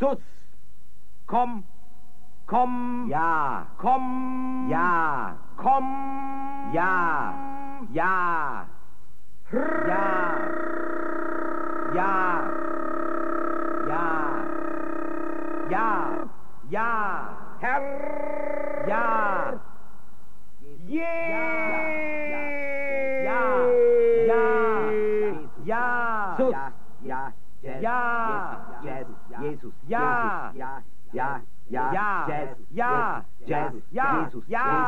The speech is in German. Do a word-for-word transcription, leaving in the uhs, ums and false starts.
Sus. Komm. Komm. Ja. Komm. Ja. Komm. Ja. Ja. Ja. Ja. Ja. Ja. Ja. Herr. Ja. Je. Ja. Ja. Ja. Sus. Ja. Ja. Jesus. Ja. Ja. Ja. Ja. Ja. Jazz. Ja. Jazz. Ja. Jesus. Ja. Jesus. Ja.